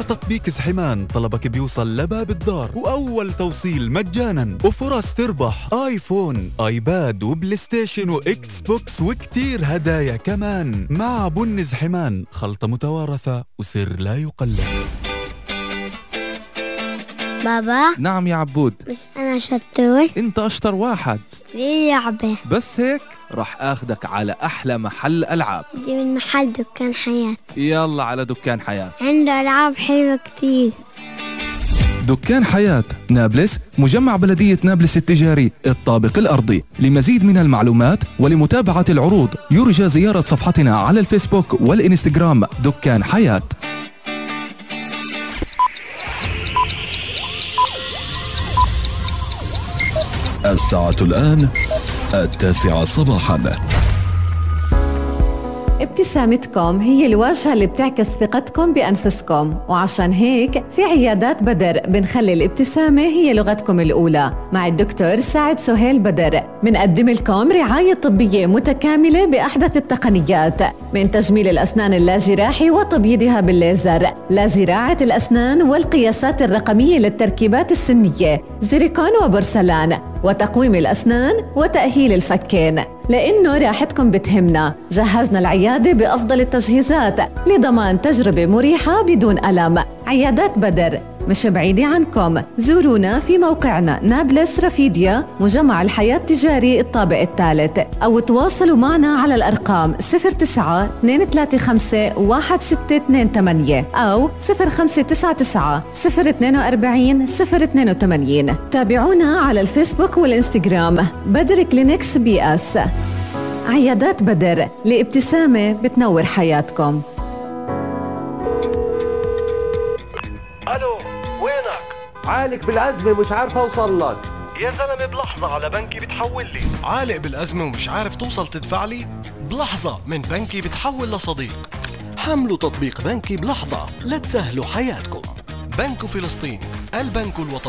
تطبيق زحمان طلبك بيوصل لباب الدار، وأول توصيل مجانا، وفرص تربح آيفون، آيباد، وبلاي ستيشن، وإكس بوكس، وكتير هدايا كمان. مع بن زحمان، خلطة متوارثة وسر لا يقلد. بابا. نعم يا عبود. بس أنا شطور. انت اشطر واحد. ليه لعبة؟ بس هيك رح اخدك على احلى محل العاب. دي من محل دكان حياة. يلا على دكان حياة، عنده ألعاب حلوة كتير. دكان حياة نابلس، مجمع بلدية نابلس التجاري الطابق الأرضي. لمزيد من المعلومات ولمتابعة العروض يرجى زيارة صفحتنا على الفيسبوك والإنستغرام دكان حياة. الساعة الآن 9 صباحا. ابتسامتكم هي الواجهة اللي بتعكس ثقتكم بأنفسكم، وعشان هيك في عيادات بدر بنخلي الابتسامة هي لغتكم الأولى. مع الدكتور سعد سهيل بدر بنقدم لكم رعاية طبية متكاملة بأحدث التقنيات، من تجميل الأسنان اللاجراحي وتبييضها بالليزر، لزراعة الأسنان والقياسات الرقمية للتركيبات السنية، زيريكون وبورسلان، وتقويم الأسنان وتأهيل الفكين. لأنه راحتكم بتهمنا، جهزنا العيادة بأفضل التجهيزات لضمان تجربة مريحة بدون ألم. عيادات بدر مش بعيدة عنكم، زورونا في موقعنا نابلس رفيديا، مجمع الحياة التجاري الطابق الثالث، أو تواصلوا معنا على الأرقام 09-235-1628 أو 0599-042-082. تابعونا على الفيسبوك والإنستغرام بدر كلينكس بي اس. عيادات بدر، لابتسامة بتنور حياتكم. الو، وينك؟ عالق بالأزمة مش عارف أوصل لك. يا زلمة بلحظة على بنكي بتحول لي. عالق بالأزمة ومش عارف توصل تدفع لي؟ بلحظة من بنكي بتحول لصديق. حملوا تطبيق بنكي بلحظة لتسهلوا حياتكم. بنك فلسطين، البنك الوطني.